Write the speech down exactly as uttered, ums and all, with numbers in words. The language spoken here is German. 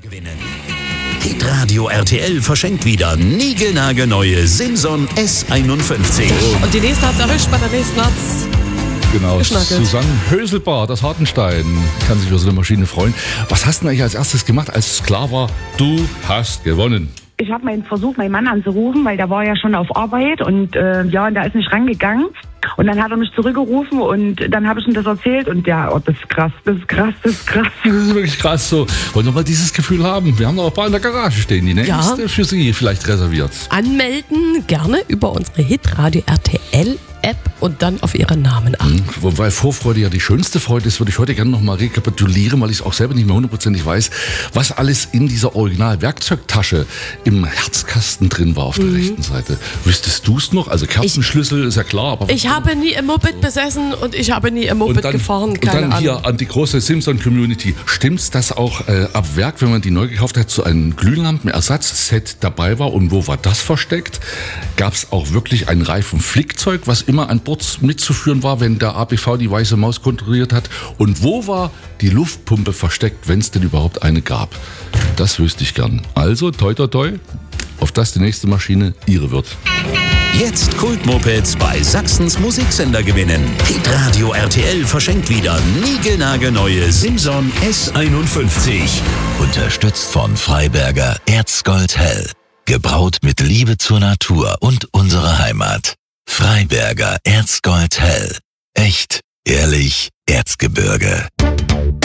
Gewinnen. Hitradio R T L verschenkt wieder niegelnagelneue Simson S einundfünfzig. Und die nächste hat's erwischt, bei der nächsten hat's Genau, geschnackelt. Susanne Höselbart aus Hartenstein kann sich über so eine Maschine freuen. Was hast du denn eigentlich als erstes gemacht, als es klar war, du hast gewonnen? Ich habe meinen versucht, meinen Mann anzurufen, weil der war ja schon auf Arbeit und äh, ja, und der ist nicht rangegangen. Und dann hat er mich zurückgerufen und dann habe ich ihm das erzählt und ja, oh, das ist krass, das ist krass, das ist krass. Das ist wirklich krass so. Wollen wir mal dieses Gefühl haben? Wir haben noch ein paar in der Garage stehen, die nächste Ja. für Sie vielleicht reserviert. Anmelden gerne über unsere Hitradio R T L App und dann auf Ihren Namen achten. Wobei Vorfreude ja die schönste Freude ist, würde ich heute gerne noch mal rekapitulieren, weil ich es auch selber nicht mehr hundertprozentig weiß, was alles in dieser Original-Werkzeugtasche im Herzkasten drin war auf der rechten Seite. Wüsstest du es noch? Also Kerzenschlüssel ist ja klar, aber... Ich habe nie im Moped besessen und ich habe nie im Moped gefahren. und Keine dann Ahnung. hier an die große Simson-Community. Stimmt's, dass auch äh, ab Werk, wenn man die neu gekauft hat, so ein Glühlampen-Ersatzset dabei war? Und wo war das versteckt? Gab es auch wirklich ein Reifenflickzeug, was immer an Bord mitzuführen war, wenn der A B V die weiße Maus kontrolliert hat? Und wo war die Luftpumpe versteckt, wenn es denn überhaupt eine gab? Das wüsste ich gern. Also, toi toi toi, auf dass die nächste Maschine Ihre wird. Jetzt Kultmopeds bei Sachsens Musiksender gewinnen. Hitradio R T L verschenkt wieder niegelnagelneue Simson S einundfünfzig. Unterstützt von Freiberger Erzgold Hell. Gebraut mit Liebe zur Natur und unserer Heimat. Freiberger Erzgold Hell. Echt, ehrlich, Erzgebirge.